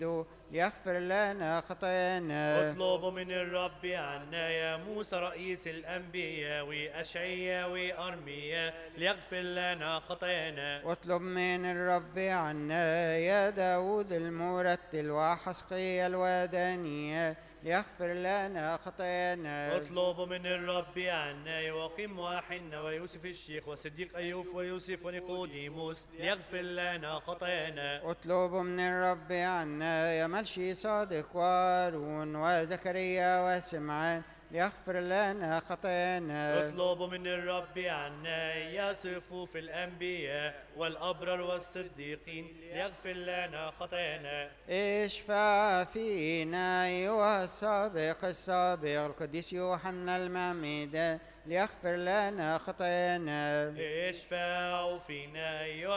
ليغفر لنا خطايانا. اطلبوا من الرب عنا يا موسى رئيس الأنبياء وأشعياء وأرمياء ليغفر لنا خطايانا. واطلب من الرب عنا يا داود المرتل وحسقيا الودانية ليغفر لنا خطايانا. اطلبوا من الرب عنا يواقيم وحنا ويوسف الشيخ وصديق أيوب ويوسف ونيقوديموس ليغفر لنا خطايانا. اطلبوا من الرب عنا يا ملشي صادق وهارون وزكريا وسمعان ليغفر لنا خطايانا. اطلبوا من الرب عنا يا صفوف الأنبياء والأبرار والصديقين ليغفر لنا خطايانا. اشفع فينا أيها السابق القديس يوحنا المعمدان ليغفر لنا خطايانا. اشفعوا فينا أيها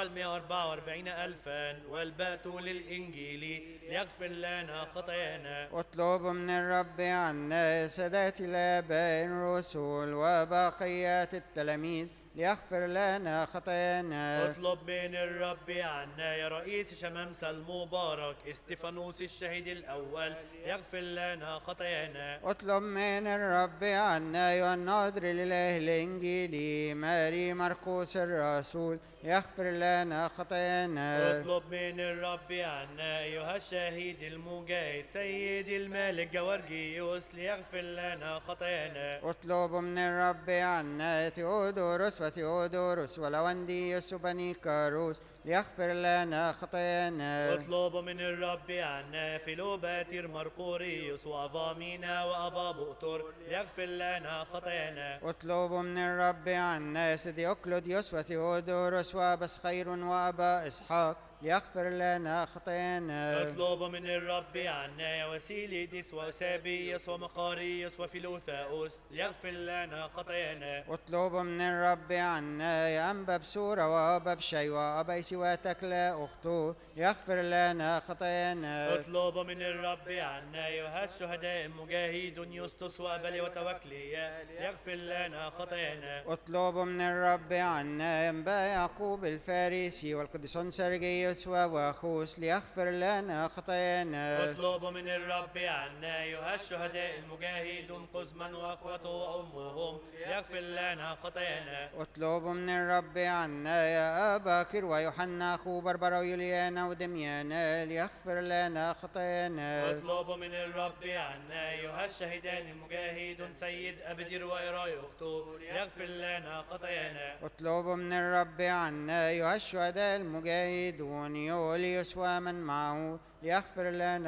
144 ألفا والباتول الإنجيلي ليغفر لنا خطايانا. اطلبوا من الرب عنا سادات الآباء الرسل وبقيات التلاميذ ليغفر لنا خطايانا. اطلب من الرب عنا يا رئيس شمامسة المبارك استفانوس الشهيد الأول يغفر لنا خطايانا. اطلب من الرب عنا أيها الناظر لله الإنجيلي ماري مرقوس الرسول يغفر لنا خطايانا. اطلب من الرب عنا أيها الشهيد المجاهد سيد الملك جورجيوس ليغفر لنا خطايانا. اطلبوا من الرب عنا تيودوروس وتيودوروس ولونديوس وبنيكاروس ليغفر لنا خطايانا. اطلبوا من الرب عنا فيلوباتير مرقوريوس وأفامينا وأبا بؤتر ليغفر لنا خطايانا. اطلبوا من الرب عنا سيديوكلوديوس وثيودوروس وابس خير وابا اسحاق ليغفر لنا خطايانا. اطلبوا من الرب عنا يا وسيليدس وأوسابيوس ومقاريوس وفيلوثاوس ليغفر لنا خطايانا. اطلبوا من الرب عنا يا أنبا بسورة وأبا بشي وأبا سواتكلا أخته ليغفر لنا خطايانا. اطلبوا من الرب عنا أيها الشهداء المجاهدون يسطس وأبلي وتوكليا ليغفر لنا خطايانا. اطلبوا من الرب عنا ينبا يعقوب الفارسي والقديسون سرجيوس وواخوس ليغفر لنا خطايانا. اطلبوا من الرب عنا أيها الشهداء المجاهدون قزما وأخوته وأمهم ليغفر لنا خطايانا. اطلبوا من الرب عنا يا أباكر ويوحنا أخو بربرا ويوليانا ودميانا ليغفر لنا خطايانا. اطلبوا من الرب عنا أيها الشهيدان المجاهدون سيد أبدير وإراي أخته ليغفر لنا خطايانا. اطلبوا من الرب عنا أيها الشهداء المجاهدون يوليوس ومن معه ليغفر لنا